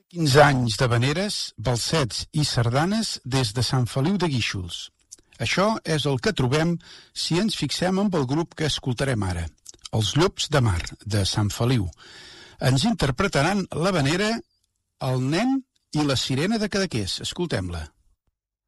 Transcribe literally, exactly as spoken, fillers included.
quinze anys d'havaneres, balsets i sardanes des de Sant Feliu de Guíxols. Això és el que trobem si ens fixem amb el grup que escoltarem ara, els Llops de Mar, de Sant Feliu. Ens interpretaran l'havanera El nen i la sirena de Cadaqués. Escoltem-la.